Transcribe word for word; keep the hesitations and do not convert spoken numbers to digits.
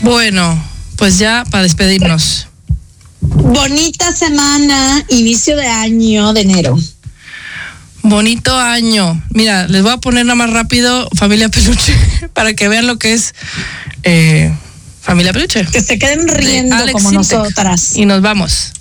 Bueno, pues ya para despedirnos. Bonita semana, inicio de año de enero. Bonito año. Mira, les voy a poner nada más rápido Familia Peluche para que vean lo que es eh, Familia Peluche. Que se queden riendo como Sintek. nosotras. Y nos vamos.